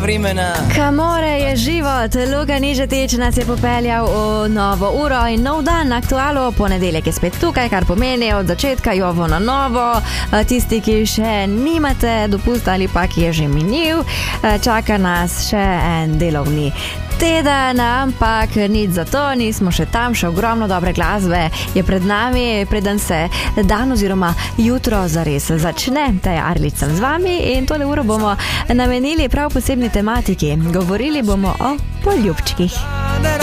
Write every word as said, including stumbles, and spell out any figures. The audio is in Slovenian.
vremena. Kamore je život, Luka Nižetič nas je popeljal v novo uro in nov dan na Aktualu. Ponedeljek je spet tukaj, kar pomeni od začetka jovo na novo. Tisti, ki še nimate dopusta ali pa ki je že minil, čaka nas še en delovni teden, ampak nič za to, nismo še tam, še ogromno dobre glasbe je pred nami, preden se dan oziroma jutro zares začne. Teja Arlič sem z vami in tole uro bomo namenili prav posebni tematiki. Govorili bomo o poljubčkih.